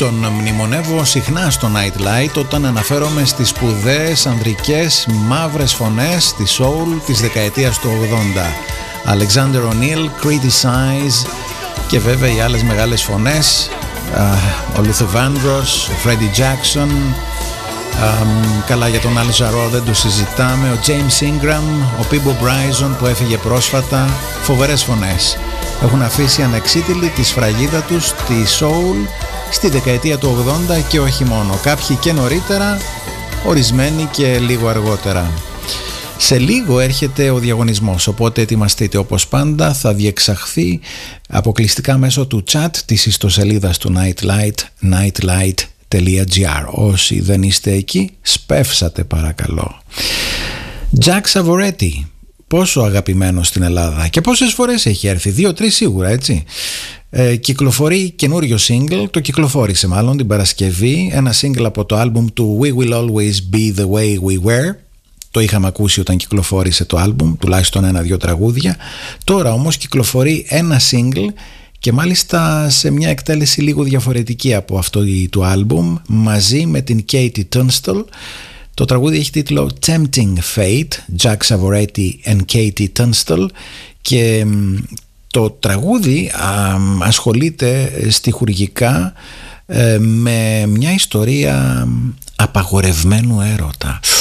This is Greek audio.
Τον μνημονεύω συχνά στο Nightlight όταν αναφέρομαι στις σπουδαίες ανδρικές μαύρες φωνές της soul της δεκαετίας του 80. Alexander O'Neal, Creedy Size και βέβαια οι άλλες μεγάλες φωνές, ο Luther Vandross, ο Freddie Jackson, καλά για τον Al Jarreau δεν το συζητάμε, ο James Ingram, ο Peabo Bryson που έφυγε πρόσφατα, φοβερές φωνές. Έχουν αφήσει ανεξίτηλη τη σφραγίδα τους στη soul στη δεκαετία του 80 και όχι μόνο. Κάποιοι και νωρίτερα, ορισμένοι και λίγο αργότερα. Σε λίγο έρχεται ο διαγωνισμός, οπότε ετοιμαστείτε. Όπως πάντα θα διεξαχθεί αποκλειστικά μέσω του chat της ιστοσελίδας του Nightlight, nightlight.gr. Όσοι δεν είστε εκεί, σπεύσατε παρακαλώ. Jack Savoretti, πόσο αγαπημένος στην Ελλάδα και πόσες φορές έχει έρθει, 2-3 σίγουρα, έτσι. Κυκλοφορεί καινούριο single, το κυκλοφόρησε μάλλον την Παρασκευή, ένα single από το άλμπουμ του We Will Always Be The Way We Were. Το είχαμε ακούσει όταν κυκλοφόρησε το άλμπουμ, τουλάχιστον 1-2 τραγούδια. Τώρα όμως κυκλοφορεί ένα single και μάλιστα σε μια εκτέλεση λίγο διαφορετική από αυτό του άλμπουμ, μαζί με την Katie Tunstall. Το τραγούδι έχει τίτλο Tempting Fate, Jack Savoretti and Katie Tunstall, και το τραγούδι ασχολείται στιχουργικά με μια ιστορία απαγορευμένου έρωτα.